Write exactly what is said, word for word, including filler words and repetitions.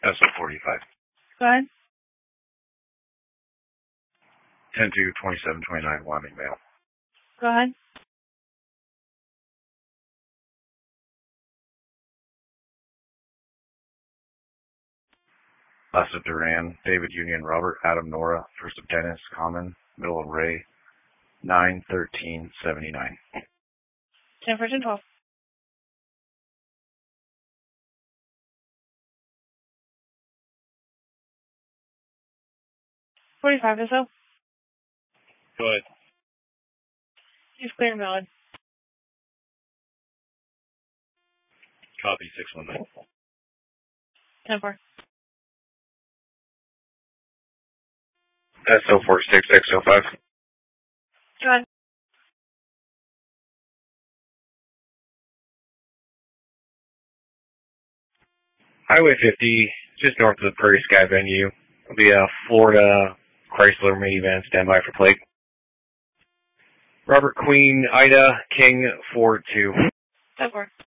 S O forty-five. Go ahead. ten two twenty-seven twenty-nine, Wyoming mail. Go ahead. Last of Duran, David Union, Robert, Adam, Nora, first of Dennis, Common, middle of Ray, nine thirteen seventy-nine. ten fourteen twelve. forty-five S O. Go ahead. He's clear and valid. Copy six one nine. ten four. S O four six six oh five. Go ahead. Highway fifty, just north of the Prairie Sky venue. It'll be a Florida Chrysler minivan, standby for plate. Robert Queen, Ida, King, four two. ten four.